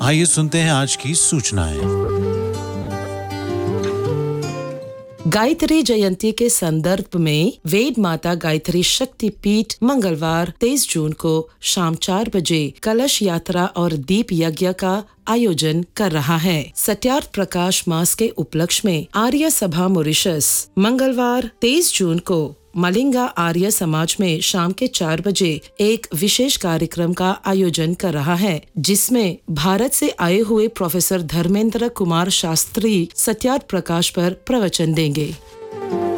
आइए सुनते हैं आज की सूचनाएं। गायत्री जयंती के संदर्भ में वेद माता गायत्री शक्ति पीठ मंगलवार 23 जून को शाम 4 बजे कलश यात्रा और दीप यज्ञ का आयोजन कर रहा है। सत्यार्थ प्रकाश मास के उपलक्ष्य में आर्य सभा मॉरिशस मंगलवार 23 जून को मलिंगा आर्य समाज में शाम के 4 बजे एक विशेष कार्यक्रम का आयोजन कर रहा है, जिसमें भारत से आए हुए प्रोफेसर धर्मेंद्र कुमार शास्त्री सत्यार्थ प्रकाश पर प्रवचन देंगे।